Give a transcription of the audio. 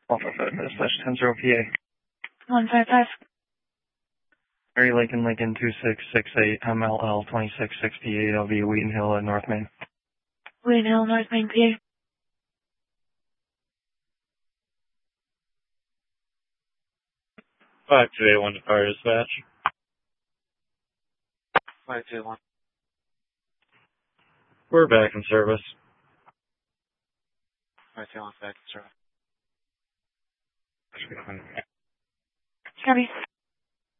155 /10 PA. 155. Mary Lincoln, 2668, MLL 266PA, LV, Wheaton Hill at North Main. Wheaton Hill, North Main, PA. 5281 to fire dispatch. 521. We're back in service. 521 back in service. Copy.